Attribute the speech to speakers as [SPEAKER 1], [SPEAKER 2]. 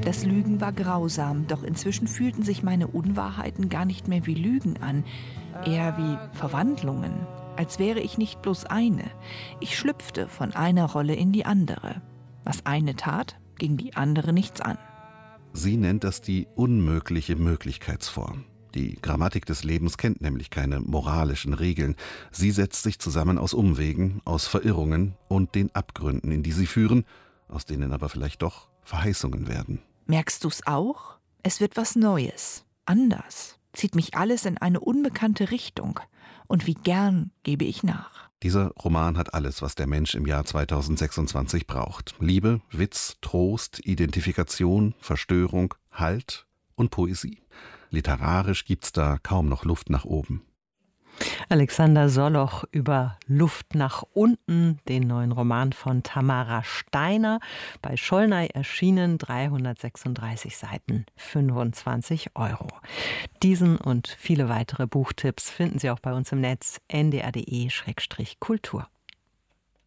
[SPEAKER 1] Das Lügen war grausam, doch inzwischen fühlten sich meine Unwahrheiten gar nicht mehr wie Lügen an, eher wie Verwandlungen, als wäre ich nicht bloß eine. Ich schlüpfte von einer Rolle in die andere. Was eine tat, ging die andere nichts an.
[SPEAKER 2] Sie nennt das die unmögliche Möglichkeitsform. Die Grammatik des Lebens kennt nämlich keine moralischen Regeln. Sie setzt sich zusammen aus Umwegen, aus Verirrungen und den Abgründen, in die sie führen, aus denen aber vielleicht doch Verheißungen werden.
[SPEAKER 1] Merkst du's auch? Es wird was Neues, anders, zieht mich alles in eine unbekannte Richtung. Und wie gern gebe ich nach.
[SPEAKER 2] Dieser Roman hat alles, was der Mensch im Jahr 2026 braucht. Liebe, Witz, Trost, Identifikation, Verstörung, Halt und Poesie. Literarisch gibt's da kaum noch Luft nach oben.
[SPEAKER 3] Alexander Soloch über Luft nach unten, den neuen Roman von Tamara Steiner. Bei Schollnay erschienen, 336 Seiten, 25 €. Diesen und viele weitere Buchtipps finden Sie auch bei uns im Netz ndr.de/kultur.